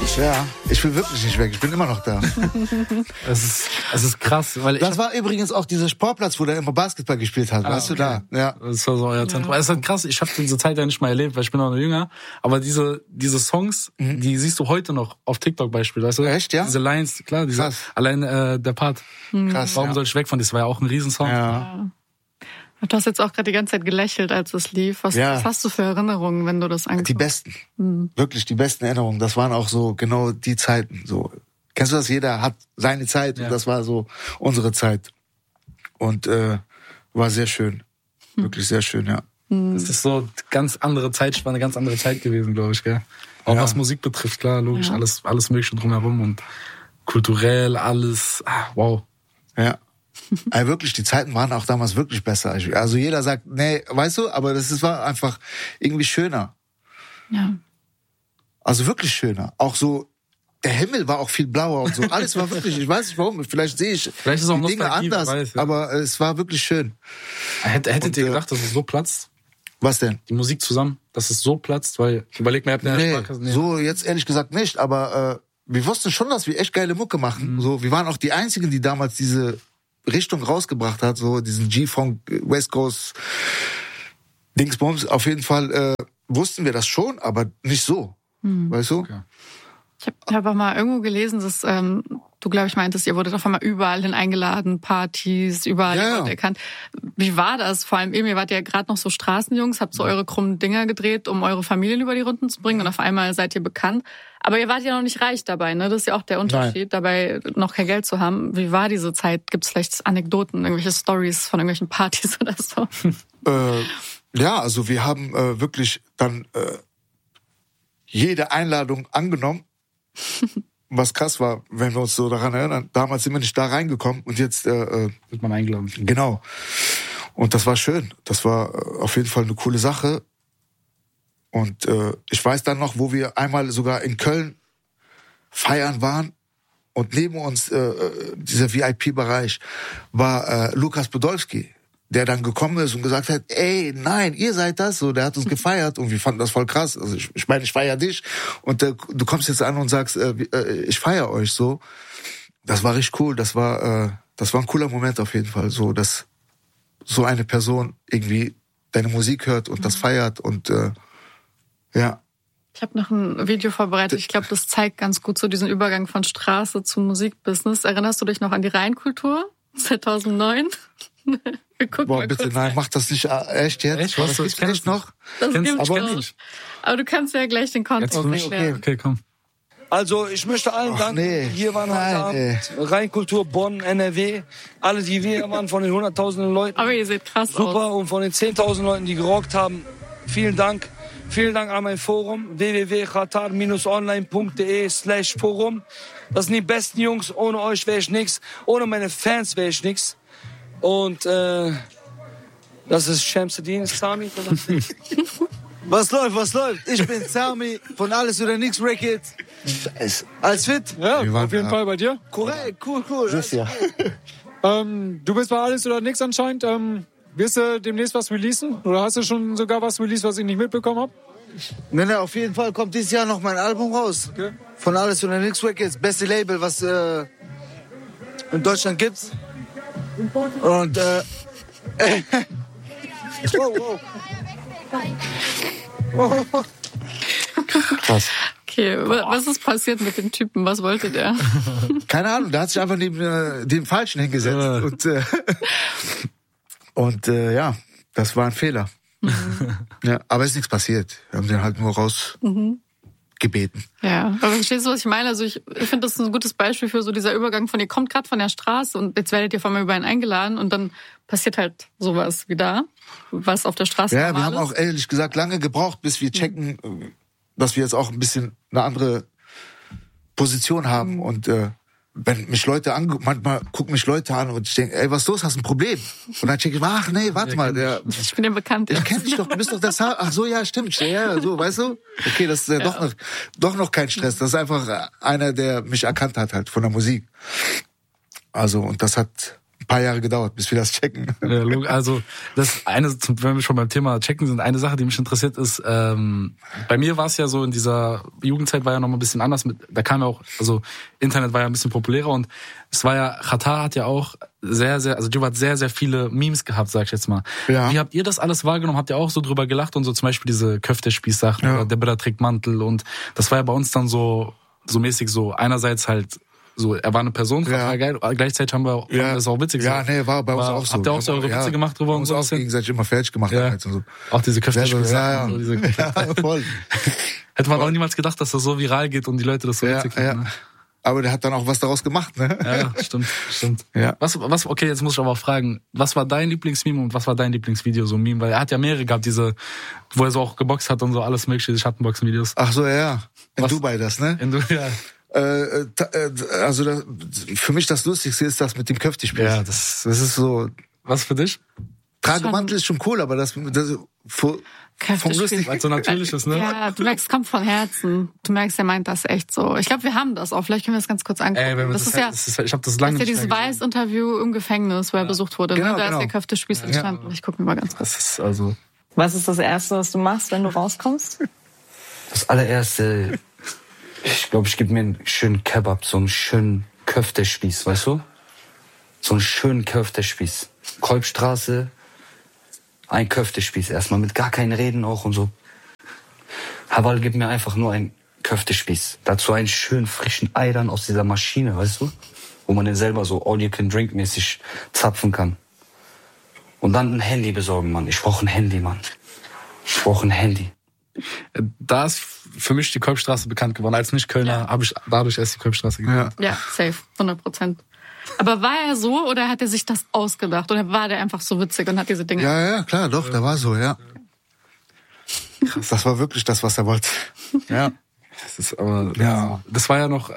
Ja, ich will wirklich nicht weg. Ich bin immer noch da. Es ist krass, weil das war übrigens auch dieser Sportplatz, wo der immer Basketball gespielt hat. Weißt du da? Ja. Das war so euer Zentrum. Es ist halt krass. Ich habe diese Zeit ja nicht mal erlebt, weil ich bin auch noch jünger. Aber diese Songs, die siehst du heute noch auf TikTok beispielsweise. Weißt du? Echt, ja? Diese Lines, klar, allein der Part. Krass. Warum soll ich weg von? Das war ja auch ein Riesensong. Ja. Du hast jetzt auch gerade die ganze Zeit gelächelt, als es lief. Was hast du für Erinnerungen, wenn du das anguckst? Die besten. Wirklich die besten Erinnerungen. Das waren auch so genau die Zeiten. So. Kennst du das? Jeder hat seine Zeit und das war so unsere Zeit. Und war sehr schön. Wirklich sehr schön, ja. Das ist so eine ganz andere Zeitspanne, ganz andere Zeit gewesen, glaube ich, gell? Auch was Musik betrifft, klar, logisch, alles Mögliche drumherum und kulturell, alles, wow. Ja. Also wirklich, die Zeiten waren auch damals wirklich besser. Also jeder sagt, nee, weißt du, aber das war einfach irgendwie schöner. Ja. Also wirklich schöner. Auch so, der Himmel war auch viel blauer und so. Alles war wirklich, ich weiß nicht warum, vielleicht sehe ich vielleicht ist auch die Dinge anders, aber es war wirklich schön. Hättet ihr gedacht, dass es so platzt? Was denn? Die Musik zusammen, dass es so platzt, weil, überleg mal, ihr habt eine Sparkasse. So jetzt ehrlich gesagt nicht, aber wir wussten schon, dass wir echt geile Mucke machen. So, wir waren auch die Einzigen, die damals diese Richtung rausgebracht hat, so diesen G-Funk, West Coast Dingsbums. Auf jeden Fall wussten wir das schon, aber nicht so. Weißt du? Okay. Ich habe auch mal irgendwo gelesen, dass du, glaube ich, meintest, ihr wurdet auf einmal überall hin eingeladen, Partys, überall erkannt. Wie war das? Vor allem eben, ihr wart ja gerade noch so Straßenjungs, habt so eure krummen Dinger gedreht, um eure Familien über die Runden zu bringen und auf einmal seid ihr bekannt. Aber ihr wart ja noch nicht reich dabei, ne? Das ist ja auch der Unterschied, dabei noch kein Geld zu haben. Wie war diese Zeit? Gibt's vielleicht Anekdoten, irgendwelche Stories von irgendwelchen Partys oder so? Ja, also wir haben wirklich dann jede Einladung angenommen. Was krass war, wenn wir uns so daran erinnern, damals sind wir nicht da reingekommen und jetzt wird man eingeladen. Genau. Und das war schön. Das war auf jeden Fall eine coole Sache. Und ich weiß dann noch, wo wir einmal sogar in Köln feiern waren und neben uns dieser VIP-Bereich war Lukas Podolski, der dann gekommen ist und gesagt hat, ey, nein, ihr seid das, so, der hat uns gefeiert und wir fanden das voll krass. Also ich meine, ich feier dich und du kommst jetzt an und sagst, ich feier euch so. Das war richtig cool, das war ein cooler Moment auf jeden Fall, so, dass so eine Person irgendwie deine Musik hört und das feiert und ja. Ich habe noch ein Video vorbereitet. Ich glaube, das zeigt ganz gut so diesen Übergang von Straße zu Musikbusiness. Erinnerst du dich noch an die Rheinkultur 2009? Boah, bitte, nein, mach das nicht echt jetzt. Echt? Was? Das kenn ich noch. Das gibt's aber nicht. Aber du kannst ja gleich den Kontext erklären. Okay, komm. Also ich möchte allen danken, hier waren heute Abend Rheinkultur, Bonn, NRW, alle, die wir waren, von den 100.000 Leuten. Aber ihr seht krass aus. Super, und von den 10.000 Leuten, die gerockt haben, vielen Dank. Vielen Dank an mein Forum, www.qatar-online.de/Forum. Das sind die besten Jungs, ohne euch wäre ich nix, ohne meine Fans wäre ich nix. Und das ist Shamsuddin, Sami. Was läuft? Ich bin Sami von Alles oder Nix Records. Alles fit? Ja, auf jeden Fall bei dir. Korrekt, cool. Ja. Du bist bei Alles oder Nix anscheinend. Wirst du demnächst was releasen? Oder hast du schon sogar was released, was ich nicht mitbekommen habe? Nee, auf jeden Fall kommt dieses Jahr noch mein Album raus. Okay. Von Alles oder Nix Records. Beste Label, was in Deutschland gibt's. Und wow. Krass. Okay, was ist passiert mit dem Typen? Was wollte der? Keine Ahnung, der hat sich einfach neben dem Falschen hingesetzt. Und ja, das war ein Fehler. Ja, aber ist nichts passiert. Wir haben den halt nur rausgebeten. Ja, aber verstehst du, was ich meine? Also ich finde, das ist ein gutes Beispiel für so dieser Übergang von, ihr kommt gerade von der Straße und jetzt werdet ihr von mir über ihn eingeladen und dann passiert halt sowas wie da, was auf der Straße Ja, wir normal haben ist. auch ehrlich gesagt lange gebraucht, bis wir checken, dass wir jetzt auch ein bisschen eine andere Position haben und wenn mich Leute manchmal gucken mich Leute an und ich denke, ey, was ist los, hast du ein Problem? Und dann checke ich, ach nee, warte mal, ich bin ja bekannt. Ich kenn dich doch, du bist doch das Ach so, ja, stimmt. Ja, so, weißt du? Okay, das ist doch noch kein Stress. Das ist einfach einer, der mich erkannt hat halt von der Musik. Also, und das hat ein ein paar Jahre gedauert, bis wir das checken. Ja, also wenn wir schon beim Thema Checken sind, eine Sache, die mich interessiert ist, bei mir war es ja so, in dieser Jugendzeit war ja noch mal ein bisschen anders, da kam ja auch, also Internet war ja ein bisschen populärer und es war ja, Xatar hat ja auch also Joe hat sehr, sehr viele Memes gehabt, sag ich jetzt mal. Ja. Wie habt ihr das alles wahrgenommen? Habt ihr auch so drüber gelacht und so zum Beispiel diese Köftespieß-Sachen oder der Bruder trägt Mantel und das war ja bei uns dann so mäßig so, einerseits halt so, er war eine Person, geil, gleichzeitig haben wir das auch witzig gesagt. Ja, nee, war bei uns auch so. Habt ihr auch so eure Witze gemacht drüber und so? Uns auch gegenseitig immer fertig gemacht. Und so. Auch diese Köftespieß. Ja, voll. Hätte man auch niemals gedacht, dass das so viral geht und die Leute das so witzig finden. Ne? Aber der hat dann auch was daraus gemacht, ne? Ja, stimmt. Ja. Okay, jetzt muss ich aber auch fragen, was war dein Lieblingsmeme und was war dein Lieblingsvideo, so ein Meme? Weil er hat ja mehrere gehabt, wo er so auch geboxt hat und so alles mögliche, diese Schattenboxen-Videos. Ach so, ja. In Dubai das, ne? Ja. Also für mich das Lustigste ist das mit dem Köftespiel. Ja, das ist so. Was für dich? Tragemantel ist schon cool, aber das vom lustig, weil so natürlich ist, ne? Ja, du merkst, es kommt von Herzen. Du merkst, er meint das echt so. Ich glaube, wir haben das auch. Vielleicht können wir das ganz kurz angucken. Ich habe das lange nicht. Das ist ja dieses Weiß-Interview im Gefängnis, wo er besucht wurde. Genau, ne? Da ist der Köftespieß entstanden. Ich gucke mir mal ganz kurz. Was ist das Erste, was du machst, wenn du rauskommst? Das allererste, ich glaube, ich gebe mir einen schönen Kebab, so einen schönen Köftespieß, weißt du? So einen schönen Köftespieß. Kolbstraße, ein Köftespieß erstmal, mit gar keinen Reden auch und so. Hawal, gib mir einfach nur einen Köftespieß. Dazu einen schönen frischen Ei dann aus dieser Maschine, weißt du? Wo man den selber so all-you-can-drink-mäßig zapfen kann. Und dann ein Handy besorgen, Mann. Ich brauche ein Handy, Mann. Ich brauche ein Handy. Da ist für mich die Kolbstraße bekannt geworden. Als Nicht-Kölner habe ich dadurch erst die Kolbstraße gesehen. Ja, safe, 100%. Aber war er so oder hat er sich das ausgedacht? Oder war der einfach so witzig und hat diese Dinge... Ja, klar, doch, der war so, ja. Krass, das war wirklich das, was er wollte. Ja. Das war ja noch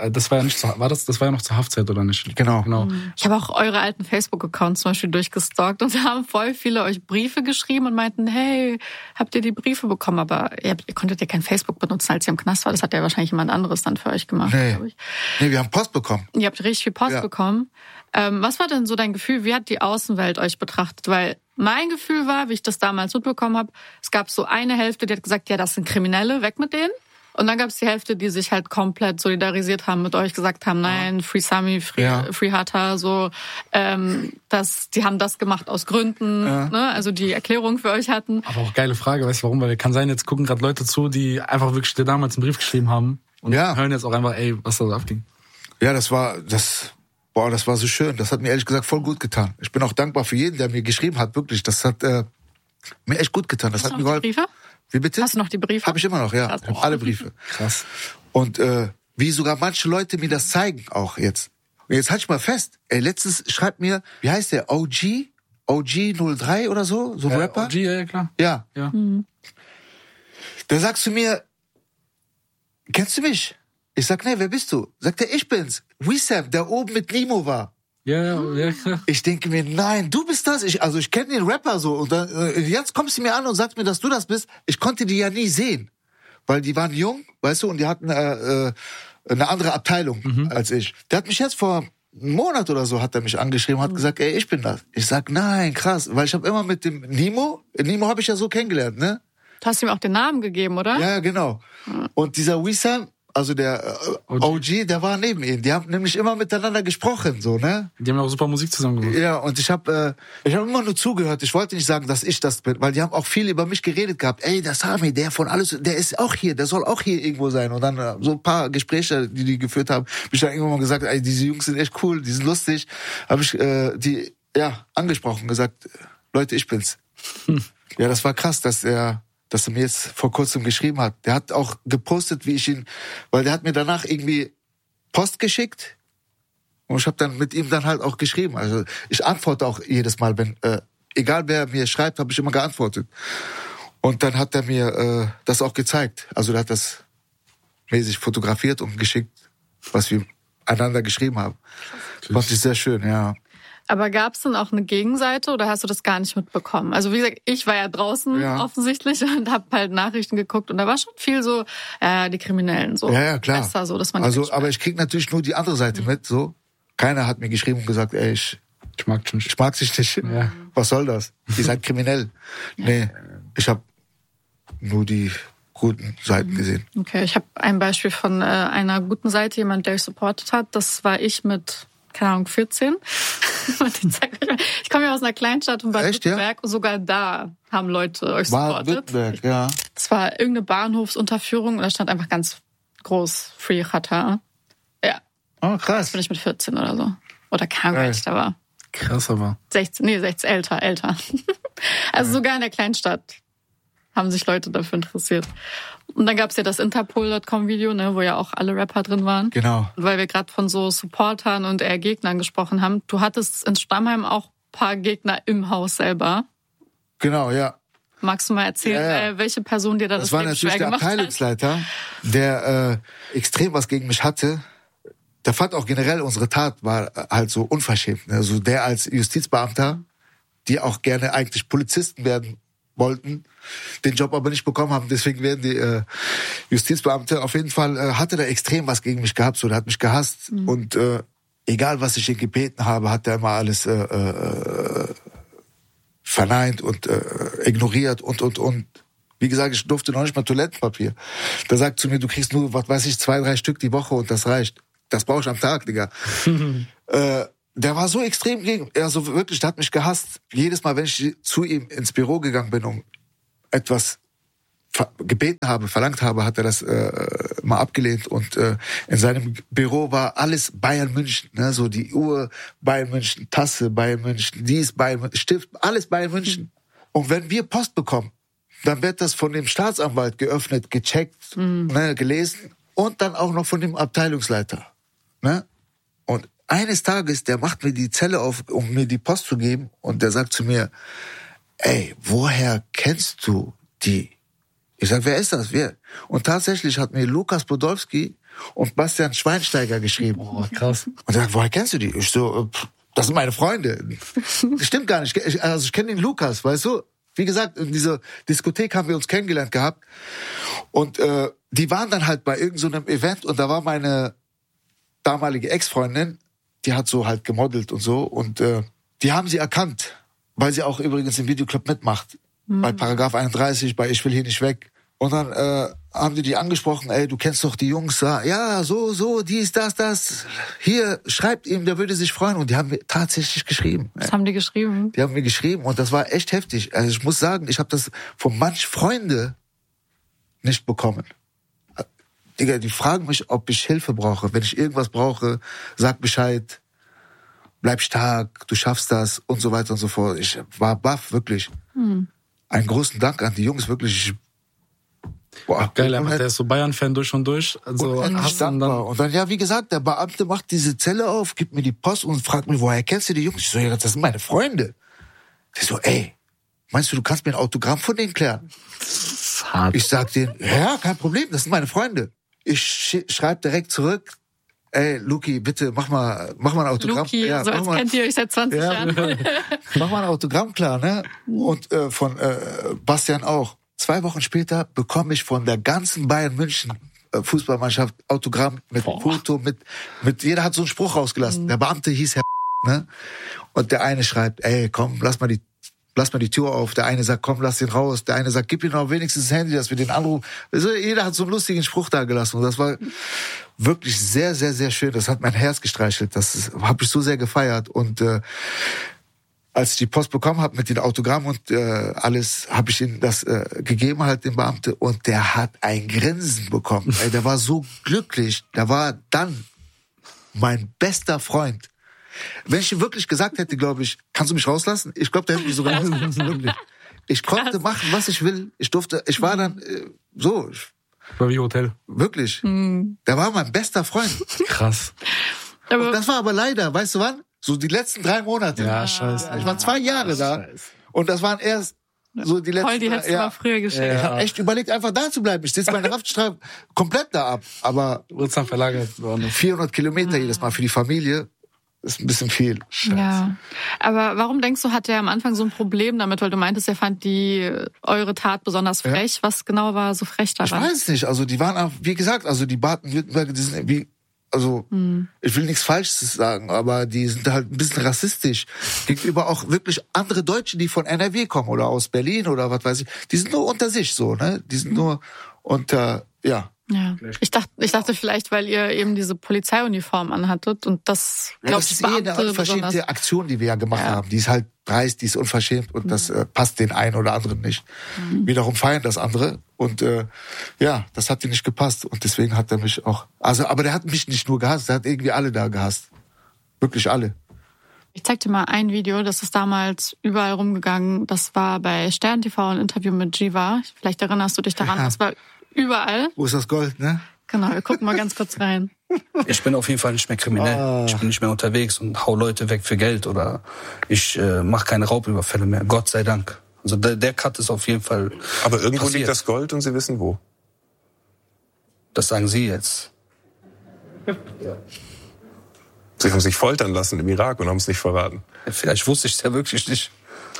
zur Haftzeit, oder nicht? Genau. Ich habe auch eure alten Facebook-Accounts zum Beispiel durchgestalkt und da haben voll viele euch Briefe geschrieben und meinten, hey, habt ihr die Briefe bekommen? Aber ihr konntet ja kein Facebook benutzen, als ihr im Knast war. Das hat ja wahrscheinlich jemand anderes dann für euch gemacht, glaube ich. Nee, wir haben Post bekommen. Ihr habt richtig viel Post bekommen. Was war denn so dein Gefühl? Wie hat die Außenwelt euch betrachtet? Weil mein Gefühl war, wie ich das damals mitbekommen habe, es gab so eine Hälfte, die hat gesagt, ja, das sind Kriminelle, weg mit denen. Und dann gab es die Hälfte, die sich halt komplett solidarisiert haben mit euch, gesagt haben, nein, Free Sami, Free Hata, so, die haben das gemacht aus Gründen, ne? Also die Erklärung für euch hatten. Aber auch geile Frage, weißt du warum? Weil kann sein, jetzt gucken gerade Leute zu, die einfach wirklich dir damals einen Brief geschrieben haben und hören jetzt auch einfach, ey, was da so abging. Ja, das war so schön. Das hat mir ehrlich gesagt voll gut getan. Ich bin auch dankbar für jeden, der mir geschrieben hat, wirklich. Das hat mir echt gut getan. Das hat mir geholfen. Briefe? Wie bitte? Hast du noch die Briefe? Habe ich immer noch, ja. Ich hab alle Briefe. Krass. Und wie sogar manche Leute mir das zeigen auch jetzt. Und jetzt halt ich mal fest. Ey, letztens schreibt mir, wie heißt der? OG03 oder so? So Rapper? OG, ja, klar. Ja. Mhm. Da sagst du mir, kennst du mich? Ich sag, nee, wer bist du? Sagt er, ich bin's. Wissam, der oben mit Nimo war. Ja. Ich denke mir, nein, du bist das. Ich kenne den Rapper so. Und dann, jetzt kommst du mir an und sagst mir, dass du das bist. Ich konnte die ja nie sehen. Weil die waren jung, weißt du, und die hatten eine andere Abteilung als ich. Der hat mich jetzt vor einem Monat oder so hat er mich angeschrieben, hat gesagt, ey, ich bin das. Ich sag, nein, krass. Weil ich habe immer mit dem Nimo habe ich ja so kennengelernt, ne? Du hast ihm auch den Namen gegeben, oder? Ja, genau. Und dieser Wissam, also der OG, der war neben ihm. Die haben nämlich immer miteinander gesprochen, so, ne? Die haben auch super Musik zusammen gemacht. Ja, und ich hab immer nur zugehört. Ich wollte nicht sagen, dass ich das bin, weil die haben auch viel über mich geredet gehabt. Ey, der Sami, der von alles, der ist auch hier, der soll auch hier irgendwo sein. Und dann so ein paar Gespräche, die geführt haben, hab ich dann irgendwann mal gesagt, ey, diese Jungs sind echt cool, die sind lustig. Habe ich die angesprochen, gesagt, Leute, ich bin's. Ja, das war krass, dass er mir jetzt vor kurzem geschrieben hat. Der hat auch gepostet, weil der hat mir danach irgendwie Post geschickt und ich habe dann mit ihm dann halt auch geschrieben. Also ich antworte auch jedes Mal, wenn egal wer mir schreibt, habe ich immer geantwortet. Und dann hat er mir das auch gezeigt. Also der hat das mäßig fotografiert und geschickt, was wir einander geschrieben haben. Fand ich sehr schön, ja. Aber gab es denn auch eine Gegenseite oder hast du das gar nicht mitbekommen? Also wie gesagt, ich war ja draußen offensichtlich und habe halt Nachrichten geguckt und da war schon viel so, die Kriminellen so. Ja, klar. Besser, so, dass man aber ich krieg natürlich nur die andere Seite mit, so. Keiner hat mir geschrieben und gesagt, ey, Ich mag dich nicht. Ich mag dich nicht. Ja. Was soll das? Ihr seid kriminell. Nee, ich habe nur die guten Seiten gesehen. Okay, ich habe ein Beispiel von einer guten Seite, jemand, der euch supportet hat. Das war ich mit, keine Ahnung, 14. Ich komme ja aus einer Kleinstadt in Baden-Württemberg und sogar da haben Leute euch supportet. Baden-Württemberg, ja. Das war irgendeine Bahnhofsunterführung und da stand einfach ganz groß Free Qatar. Ja. Oh, krass. Bin ich mit 14 oder so. Oder keine Ahnung, wie alt ich da war. Krass, aber. 16, älter. Also sogar in der Kleinstadt haben sich Leute dafür interessiert. Und dann gab's ja das Interpol.com-Video, ne, wo ja auch alle Rapper drin waren. Genau. Weil wir gerade von so Supportern und eher Gegnern gesprochen haben. Du hattest in Stammheim auch ein paar Gegner im Haus selber. Genau, ja. Magst du mal erzählen, welche Person dir da das Leben schwer gemacht hat? Das war natürlich der Abteilungsleiter, der extrem was gegen mich hatte. Der fand auch generell, unsere Tat war halt so unverschämt. Also der als Justizbeamter, die auch gerne eigentlich Polizisten werden wollten, den Job aber nicht bekommen haben, deswegen werden die Justizbeamte. Auf jeden Fall hatte der extrem was gegen mich gehabt, so der hat mich gehasst und egal was ich ihn gebeten habe, hat er immer alles verneint und ignoriert und. Wie gesagt, ich durfte noch nicht mal Toilettenpapier. Der sagt zu mir, du kriegst nur, 2-3 Stück die Woche und das reicht. Das brauche ich am Tag, Digga. Der war so extrem gegen, also wirklich, der hat mich gehasst. Jedes Mal, wenn ich zu ihm ins Büro gegangen bin, um etwas gebeten habe, verlangt habe, hat er das mal abgelehnt. Und in seinem Büro war alles Bayern München, ne? So die Uhr Bayern München, Tasse Bayern München, dies Bayern München, Stift, alles Bayern München. Und wenn wir Post bekommen, dann wird das von dem Staatsanwalt geöffnet, gecheckt, ne, gelesen und dann auch noch von dem Abteilungsleiter. Ne? Und eines Tages, der macht mir die Zelle auf, um mir die Post zu geben und der sagt zu mir, ey, woher kennst du die? Ich sag, wer ist das? Wer? Und tatsächlich hat mir Lukas Podolski und Bastian Schweinsteiger geschrieben. Oh, krass. Und er sagt, woher kennst du die? Ich so, das sind meine Freunde. Das stimmt gar nicht. Ich kenne den Lukas, weißt du? Wie gesagt, in dieser Diskothek haben wir uns kennengelernt gehabt. Und die waren dann halt bei irgendeinem so Event und da war meine damalige Ex-Freundin, die hat so halt gemodelt und so. Und die haben sie erkannt, weil sie auch übrigens im Videoclub mitmacht. Bei Paragraph 31, bei Ich will hier nicht weg. Und dann haben die angesprochen, ey, du kennst doch die Jungs da. Ja, so, dies, das. Hier, schreibt ihm, der würde sich freuen. Und die haben mir tatsächlich geschrieben. Was haben die geschrieben? Die haben mir geschrieben und das war echt heftig. Also ich muss sagen, ich habe das von manch Freunde nicht bekommen. Digga, die fragen mich, ob ich Hilfe brauche. Wenn ich irgendwas brauche, sag Bescheid. Bleib stark, du schaffst das und so weiter und so fort. Ich war baff, wirklich. Einen großen Dank an die Jungs, wirklich. Boah, geil, der ist so Bayern-Fan durch und durch. Also und dann, ja, wie gesagt, der Beamte macht diese Zelle auf, gibt mir die Post und fragt mich, woher kennst du die Jungs? Ich so, ja, das sind meine Freunde. Der so, ey, meinst du kannst mir ein Autogramm von denen klären? Ich sag denen, ja, kein Problem, das sind meine Freunde. Ich schreibe direkt zurück, ey, Luki, bitte, mach mal ein Autogramm. Luki, ja, so als kennt ihr euch seit 20 Jahren. Mach mal ein Autogramm klar, ne? Und von Bastian auch. 2 Wochen später bekomme ich von der ganzen Bayern München Fußballmannschaft Autogramm mit Foto, mit jeder hat so einen Spruch rausgelassen. Der Beamte hieß Herr ne? Und der eine schreibt, ey, komm, lass mal die Tür auf. Der eine sagt, komm, lass den raus. Der eine sagt, gib ihm noch wenigstens das Handy, dass wir den anrufen. Also, jeder hat so einen lustigen Spruch da gelassen. Und das war wirklich sehr, sehr, sehr schön. Das hat mein Herz gestreichelt. Das habe ich so sehr gefeiert. Und als ich die Post bekommen habe mit den Autogrammen und alles, habe ich ihm das gegeben, halt dem Beamte. Und der hat ein Grinsen bekommen. Ey, der war so glücklich. Der war dann mein bester Freund. Wenn ich ihm wirklich gesagt hätte, glaube ich, kannst du mich rauslassen? Ich glaube, der hätte mich sogar rausgelassen. Wirklich. Ich konnte machen, was ich will. Ich war dann so. War wie Hotel. Wirklich. Der war mein bester Freund. Krass. Und das war aber leider, weißt du wann? So die letzten 3 Monate. Ja, scheiße. Ich war 2 Jahre da. Und das waren erst so die letzten. Die hättest du mal früher geschickt. Ich habe echt überlegt, einfach da zu bleiben. Ich sitze meine Haftstrafe komplett da ab. Aber wird's dann verlagert worden. 400 Kilometer jedes Mal für die Familie. Ist ein bisschen viel. Scheiße. Ja, aber warum denkst du, hat er am Anfang so ein Problem damit? Weil du meintest, er fand eure Tat besonders frech. Ja. Was genau war so frech daran? Ich weiß nicht. Also die waren auch, wie gesagt, also die Baden-Württemberger, die sind wie also ich will nichts Falsches sagen, aber die sind halt ein bisschen rassistisch gegenüber auch wirklich andere Deutsche, die von NRW kommen oder aus Berlin oder was weiß ich. Die sind nur unter sich so, ne? Die sind nur unter, ja. Ja. Ich dachte vielleicht, weil ihr eben diese Polizeiuniform anhattet und das, glaube ich, das ist eine unverschämte Aktion, die wir ja gemacht haben. Die ist halt dreist, die ist unverschämt und das passt den einen oder anderen nicht. Wiederum feiern das andere und das hat dir nicht gepasst und deswegen hat er mich auch, aber der hat mich nicht nur gehasst, der hat irgendwie alle da gehasst. Wirklich alle. Ich zeig dir mal ein Video, das ist damals überall rumgegangen. Das war bei Stern TV ein Interview mit Jiva. Vielleicht erinnerst du dich daran, das war überall. Wo ist das Gold, ne? Genau, wir gucken mal ganz kurz rein. Ich bin auf jeden Fall nicht mehr kriminell. Ich bin nicht mehr unterwegs und hau Leute weg für Geld oder ich mache keine Raubüberfälle mehr. Gott sei Dank. Also der Cut ist auf jeden Fall Aber irgendwo passiert. liegt das Gold und Sie wissen wo. Das sagen Sie jetzt. Sie haben sich foltern lassen im Irak und haben es nicht verraten. Ja, vielleicht wusste ich es ja wirklich nicht.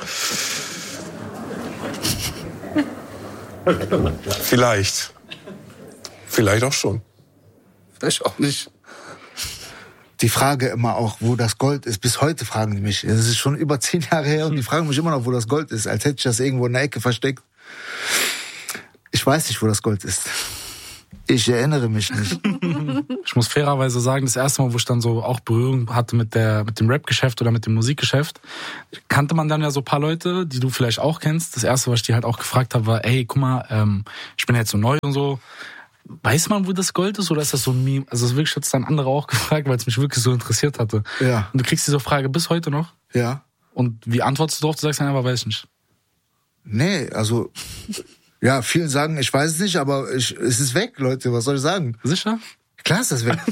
Vielleicht. Vielleicht auch schon. Vielleicht auch nicht. Die Frage immer auch, wo das Gold ist. Bis heute fragen die mich. Das ist schon über 10 Jahre her und die fragen mich immer noch, wo das Gold ist. Als hätte ich das irgendwo in der Ecke versteckt. Ich weiß nicht, wo das Gold ist. Ich erinnere mich nicht. Ich muss fairerweise sagen, das erste Mal, wo ich dann so auch Berührung hatte mit dem Rap-Geschäft oder mit dem Musikgeschäft, kannte man dann ja so ein paar Leute, die du vielleicht auch kennst. Das erste, was ich die halt auch gefragt habe, war, ey, guck mal, ich bin jetzt so neu und so. Weiß man, wo das Gold ist oder ist das so ein Meme? Also das wirklich jetzt dann andere auch gefragt, weil es mich wirklich so interessiert hatte. Ja. Und du kriegst diese Frage bis heute noch. Ja. Und wie antwortest du darauf? Du sagst dann aber, weiß ich nicht. Nee, also... Ja, vielen sagen, ich weiß es nicht, aber es ist weg, Leute. Was soll ich sagen? Sicher? Klar ist das weg.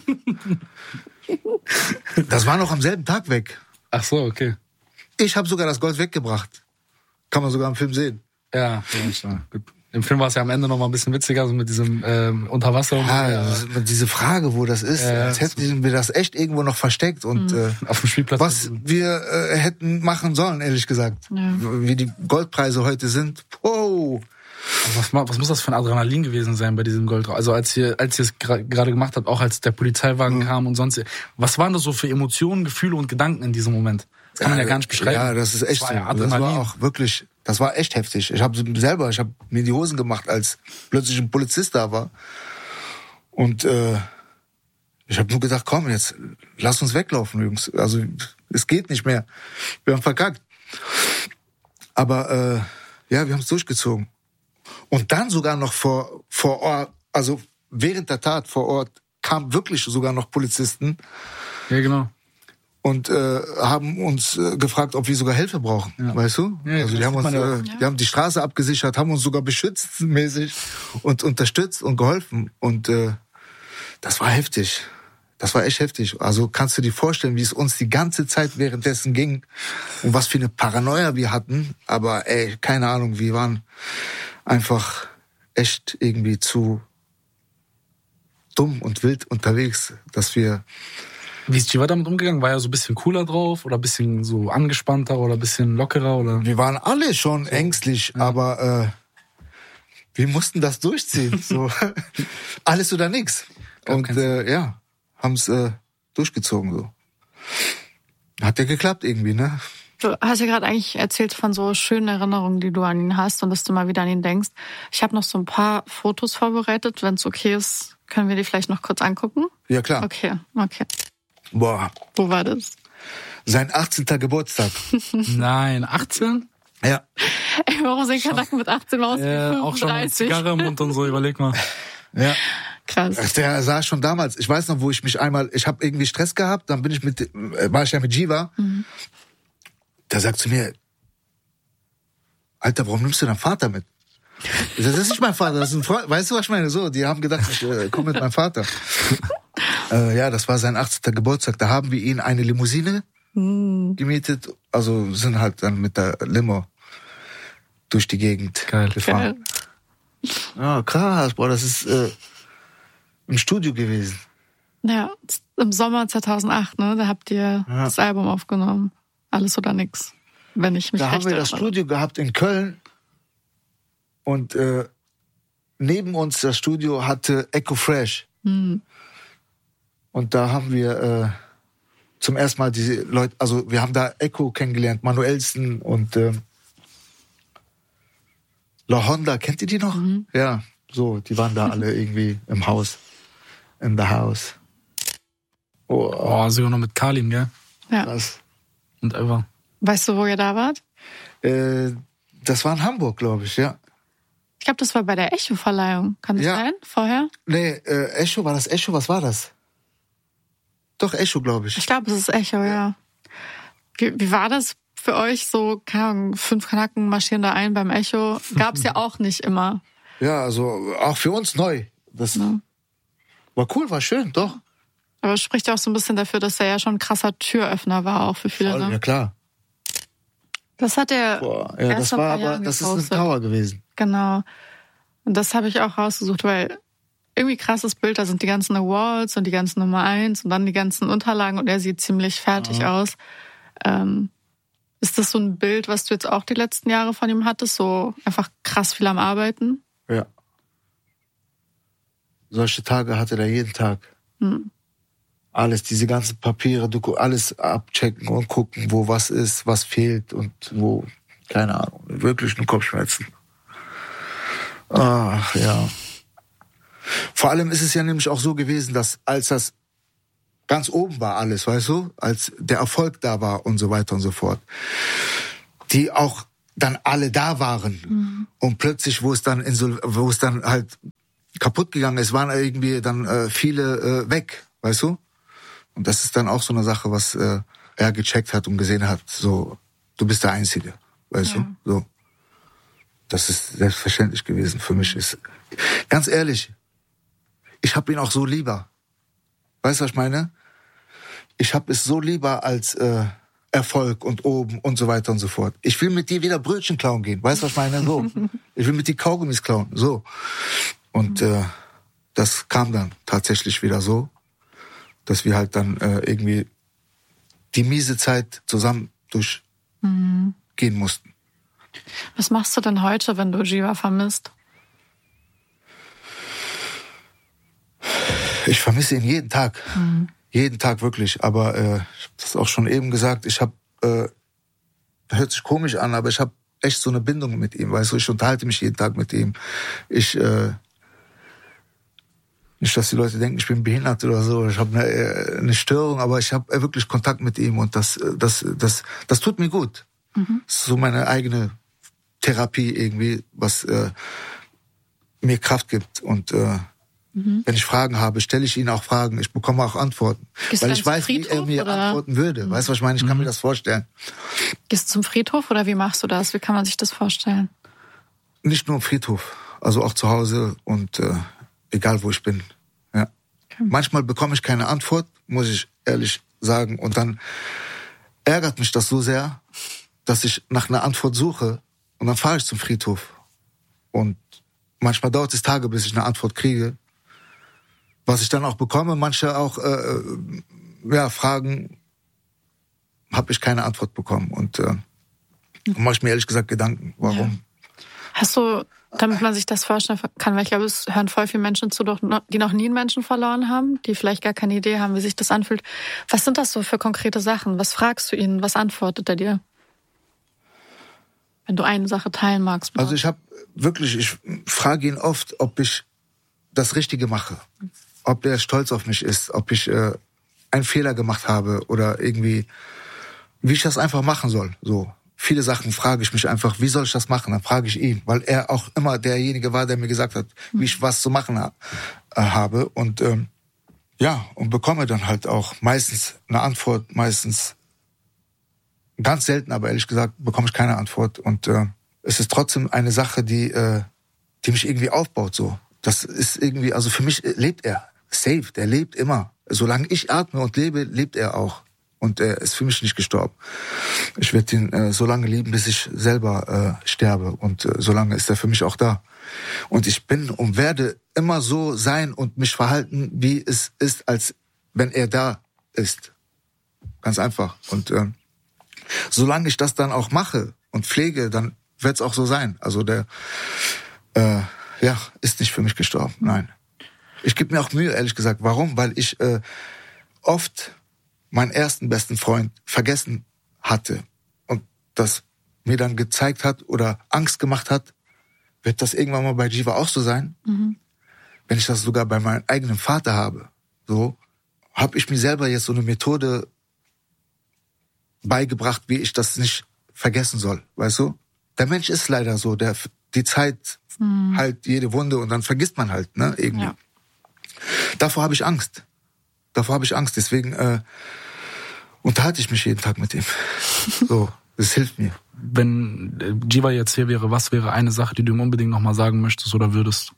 Das war noch am selben Tag weg. Ach so, okay. Ich habe sogar das Gold weggebracht. Kann man sogar im Film sehen. Ja, gut. Im Film war es ja am Ende noch mal ein bisschen witziger, so mit diesem Unterwasser. Und diese Frage, wo das ist, als hätten wir das echt irgendwo noch versteckt und auf dem Spielplatz. Was wir hätten machen sollen, ehrlich gesagt. Ja. Wie die Goldpreise heute sind. Wow. Was muss das für ein Adrenalin gewesen sein bei diesem Goldrausch? Also als ihr es gerade gemacht habt, auch als der Polizeiwagen kam und sonst. Was waren das so für Emotionen, Gefühle und Gedanken in diesem Moment? Das kann man ja gar nicht beschreiben. Ja, das ist echt so. Das war auch wirklich, das war echt heftig. Ich habe mir die Hosen gemacht, als plötzlich ein Polizist da war. Und ich habe nur gedacht, komm jetzt, lass uns weglaufen, Jungs. Also es geht nicht mehr. Wir haben verkackt. Aber wir haben es durchgezogen. Und dann sogar noch vor Ort, also während der Tat vor Ort, kamen wirklich sogar noch Polizisten. Ja, genau. Und haben uns gefragt, ob wir sogar Hilfe brauchen, weißt du? Ja, also die haben die Straße abgesichert, haben uns sogar beschützt mäßig und unterstützt und geholfen. Und das war heftig. Das war echt heftig. Also kannst du dir vorstellen, wie es uns die ganze Zeit währenddessen ging und was für eine Paranoia wir hatten. Aber keine Ahnung, wir waren einfach echt irgendwie zu dumm und wild unterwegs, dass wir... Wie ist Jiva damit umgegangen? War er so ein bisschen cooler drauf oder ein bisschen so angespannter oder ein bisschen lockerer? Oder? Wir waren alle schon ängstlich, aber wir mussten das durchziehen. So alles oder nix. Und haben es durchgezogen. So. Hat ja geklappt irgendwie, ne? Du hast ja gerade eigentlich erzählt von so schönen Erinnerungen, die du an ihn hast und dass du mal wieder an ihn denkst. Ich habe noch so ein paar Fotos vorbereitet. Wenn es okay ist, können wir die vielleicht noch kurz angucken? Ja, klar. Okay. Boah. Wo war das? Sein 18. Geburtstag. Nein, 18? Ja. Ey, warum sehen Kanaken mit 18 aus wie 35? Auch schon eine Zigarre im Mund und so, überleg mal. Ja. Krass. Der sah schon damals, ich weiß noch, wo ich mich ich habe irgendwie Stress gehabt, dann war ich ja mit Jiva. Mhm. Der sagt zu mir, Alter, warum nimmst du deinen Vater mit? Ich sag, das ist nicht mein Vater, das ist ein Freund. Weißt du, was ich meine? So, die haben gedacht, ich komme mit meinem Vater. Das war sein 18. Geburtstag. Da haben wir ihn eine Limousine gemietet. Also sind halt dann mit der Limo durch die Gegend gefahren. Ah, krass, boah, das ist im Studio gewesen. Ja, im Sommer 2008, ne? Da habt ihr das Album aufgenommen. Alles oder nix, wenn ich mich recht erinnere. Da haben wir das Studio gehabt in Köln und neben uns das Studio hatte Echo Fresh. Und da haben wir zum ersten Mal diese Leute, also wir haben da Echo kennengelernt, Manuelsen und La Honda, kennt ihr die noch? Mhm. Ja, so, die waren da alle irgendwie im Haus, in the house. Oh, sogar noch mit Kalim, gell? Ja. Das. Und einfach. Weißt du, wo ihr da wart? Das war in Hamburg, glaube ich, ja. Ich glaube, das war bei der Echo-Verleihung. Kann das sein? Vorher? Nee, Echo, war das Echo? Was war das? Doch, Echo, glaube ich. Ich glaube, es ist Echo, ja. Wie war das für euch so? Keine Ahnung, 5 Kanaken marschieren da ein beim Echo. Gab's ja auch nicht immer. Ja, also auch für uns neu. Das war cool, war schön, doch. Aber es spricht ja auch so ein bisschen dafür, dass er ja schon ein krasser Türöffner war, auch für viele. Voll, ne? Ja, klar. Das hat er. Ja, das war aber, das ist eine Trauer gewesen. Genau. Und das habe ich auch rausgesucht, weil irgendwie krasses Bild, da sind die ganzen Awards und die ganzen Nummer 1 und dann die ganzen Unterlagen und er sieht ziemlich fertig aus. Ist das so ein Bild, was du jetzt auch die letzten Jahre von ihm hattest? So einfach krass viel am Arbeiten? Ja. Solche Tage hatte er jeden Tag. Alles, diese ganzen Papiere, alles abchecken und gucken, wo was ist, was fehlt und wo, keine Ahnung, wirklich nur Kopfschmerzen. Ach, ja. Vor allem ist es ja nämlich auch so gewesen, dass als das ganz oben war alles, weißt du, als der Erfolg da war und so weiter und so fort, die auch dann alle da waren und plötzlich, wo es dann halt kaputt gegangen ist, waren irgendwie dann viele weg, weißt du? Und das ist dann auch so eine Sache, was er gecheckt hat und gesehen hat, so, du bist der Einzige, weißt du, so. Das ist selbstverständlich gewesen für mich. Ist ganz ehrlich, ich habe ihn auch so lieber. Weißt du, was ich meine? Ich habe es so lieber als Erfolg und oben und so weiter und so fort. Ich will mit dir wieder Brötchen klauen gehen. Weißt du, was ich meine? So. Ich will mit dir Kaugummis klauen. So. Und das kam dann tatsächlich wieder so, dass wir halt dann irgendwie die miese Zeit zusammen durchgehen mussten. Was machst du denn heute, wenn du Jiva vermisst? Ich vermisse ihn jeden Tag. Jeden Tag wirklich. Aber ich habe das auch schon eben gesagt, hört sich komisch an, aber ich habe echt so eine Bindung mit ihm. Weißt du, ich unterhalte mich jeden Tag mit ihm. Nicht, dass die Leute denken, ich bin behindert oder so. Ich habe eine Störung, aber ich habe wirklich Kontakt mit ihm und das tut mir gut. Das ist so meine eigene Therapie irgendwie, was mir Kraft gibt. Und wenn ich Fragen habe, stelle ich ihn auch Fragen. Ich bekomme auch Antworten. Weil ich weiß, wie er mir antworten würde. Weißt du, was ich meine? Ich kann mir das vorstellen. Gehst du zum Friedhof oder wie machst du das? Wie kann man sich das vorstellen? Nicht nur im Friedhof, also auch zu Hause und egal wo ich bin. Ja. Okay. Manchmal bekomme ich keine Antwort, muss ich ehrlich sagen. Und dann ärgert mich das so sehr, dass ich nach einer Antwort suche. Und dann fahre ich zum Friedhof. Und manchmal dauert es Tage, bis ich eine Antwort kriege. Was ich dann auch bekomme, manche auch Fragen, habe ich keine Antwort bekommen. Und mache ich mir ehrlich gesagt Gedanken, warum. Ja. Hast du, damit man sich das vorstellen kann, weil ich glaube, es hören voll viele Menschen zu, die noch nie einen Menschen verloren haben, die vielleicht gar keine Idee haben, wie sich das anfühlt. Was sind das so für konkrete Sachen? Was fragst du ihn? Was antwortet er dir? Wenn du eine Sache teilen magst. Also ich frage ihn oft, ob ich das Richtige mache. Ob er stolz auf mich ist, ob ich einen Fehler gemacht habe oder irgendwie, wie ich das einfach machen soll. So. Viele Sachen frage ich mich einfach, wie soll ich das machen? Dann frage ich ihn, weil er auch immer derjenige war, der mir gesagt hat, wie ich was zu machen habe. Und und bekomme dann halt auch meistens eine Antwort, meistens ganz selten, aber ehrlich gesagt bekomme ich keine Antwort. Und es ist trotzdem eine Sache, die mich irgendwie aufbaut. So, das ist irgendwie, also für mich lebt er safe. Der lebt immer. Solange ich atme und lebe, lebt er auch. Und er ist für mich nicht gestorben. Ich werde ihn so lange lieben, bis ich selber sterbe. Und so lange ist er für mich auch da. Und ich bin und werde immer so sein und mich verhalten, wie es ist, als wenn er da ist. Ganz einfach. Und solange ich das dann auch mache und pflege, dann wird es auch so sein. Also der ist nicht für mich gestorben. Nein. Ich gebe mir auch Mühe, ehrlich gesagt. Warum? Weil ich oft meinen ersten besten Freund vergessen hatte und das mir dann gezeigt hat oder Angst gemacht hat, wird das irgendwann mal bei Jiva auch so sein? Mhm. Wenn ich das sogar bei meinem eigenen Vater habe, so, habe ich mir selber jetzt so eine Methode beigebracht, wie ich das nicht vergessen soll, weißt du? Der Mensch ist leider so, die Zeit heilt jede Wunde und dann vergisst man halt, ne, irgendwie. Ja. Davor habe ich Angst. Deswegen unterhalte ich mich jeden Tag mit ihm. So, das hilft mir. Wenn Jiva jetzt hier wäre, was wäre eine Sache, die du ihm unbedingt nochmal sagen möchtest oder würdest?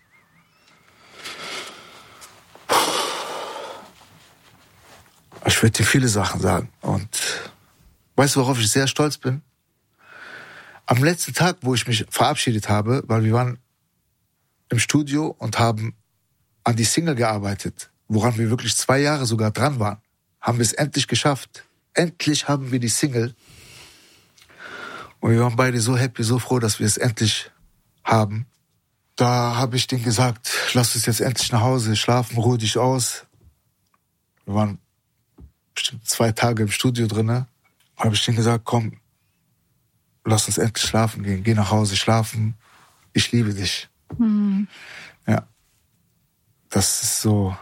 Ich würde dir viele Sachen sagen. Und weißt du, worauf ich sehr stolz bin? Am letzten Tag, wo ich mich verabschiedet habe, weil wir waren im Studio und haben an die Single gearbeitet, woran wir wirklich 2 Jahre sogar dran waren, haben wir es endlich geschafft. Endlich haben wir die Single. Und wir waren beide so happy, so froh, dass wir es endlich haben. Da habe ich denen gesagt, lass uns jetzt endlich nach Hause schlafen, ruh dich aus. Wir waren bestimmt 2 Tage im Studio drinne. Habe ich denen gesagt, komm, lass uns endlich schlafen gehen. Geh nach Hause schlafen. Ich liebe dich. Mhm. Ja. Das ist so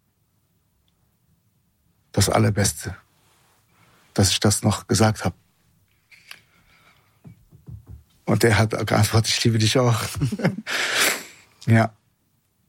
das Allerbeste, dass ich das noch gesagt habe. Und er hat geantwortet, ich liebe dich auch. Ja.